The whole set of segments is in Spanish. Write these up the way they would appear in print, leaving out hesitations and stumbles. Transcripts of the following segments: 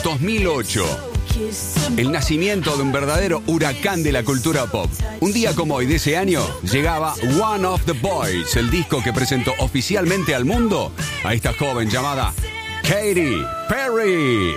2008. El nacimiento de un verdadero huracán de la cultura pop. Un día como hoy de ese año llegaba One of the Boys, el disco que presentó oficialmente al mundo a esta joven llamada Katy Perry.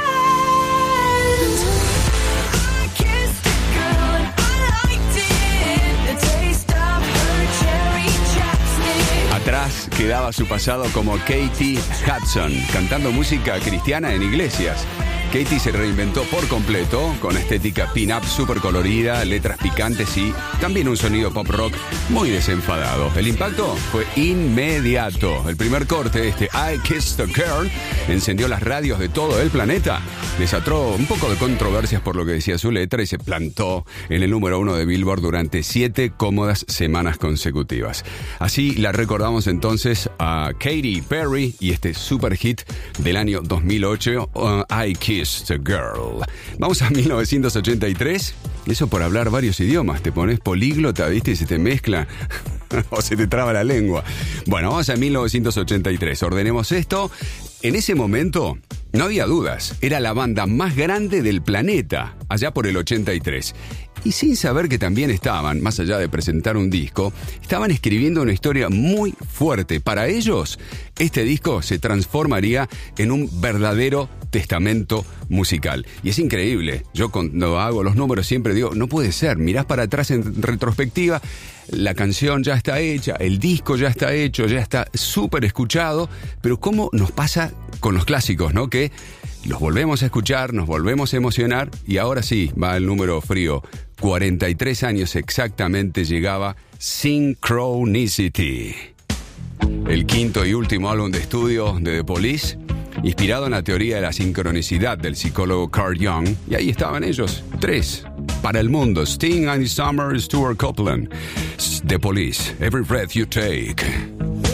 Atrás quedaba su pasado como Katie Hudson, cantando música cristiana en iglesias. Katie se reinventó por completo, con estética pin-up súper colorida, letras picantes y también un sonido pop rock muy desenfadado. El impacto fue inmediato. El primer corte, I Kissed a Girl, encendió las radios de todo el planeta, desató un poco de controversias por lo que decía su letra y se plantó en el número 1 de Billboard durante 7 cómodas semanas consecutivas. Así la recordamos entonces a Katy Perry y este super hit del año 2008, I Kissed a Girl. Vamos a 1983. Eso por hablar varios idiomas. Te pones políglota, ¿viste? Y se te mezcla o se te traba la lengua. Bueno, vamos a 1983. Ordenemos esto. En ese momento no había dudas. Era la banda más grande del planeta, allá por el 83. Y sin saber que también estaban, más allá de presentar un disco, estaban escribiendo una historia muy fuerte. Para ellos, este disco se transformaría en un verdadero testamento musical. Y es increíble. Yo cuando hago los números siempre digo, no puede ser. Mirás para atrás en retrospectiva, la canción ya está hecha, el disco ya está hecho, ya está súper escuchado. Pero ¿cómo nos pasa con los clásicos, no? Que los volvemos a escuchar, nos volvemos a emocionar y ahora sí, va el número frío. 43 años exactamente llegaba Synchronicity, el quinto y último álbum de estudio de The Police, inspirado en la teoría de la sincronicidad del psicólogo Carl Jung. Y ahí estaban ellos, 3, para el mundo: Sting, Andy Summers, Stuart Copeland. The Police, Every Breath You Take.